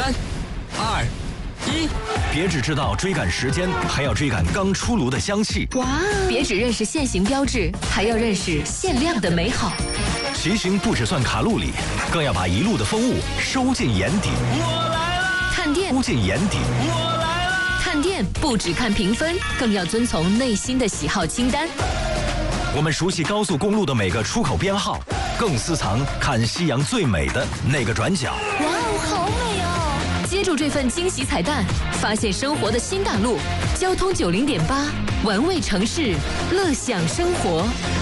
3、2、1， 别只知道追赶时间，还要追赶刚出炉的香气。 哇！别只认识限行标志，还要认识限量的美好。 骑行不只算卡路里，更要把一路的风物收进眼底。 我来了， 探店收进眼底。 我来了。 探店不只看评分，更要遵从内心的喜好清单。 我们熟悉高速公路的每个出口编号，更私藏看夕阳最美的那个转角。 哇哦，好美哦！接住这份惊喜彩蛋，发现生活的新大陆。交通90.8，玩味城市，乐享生活。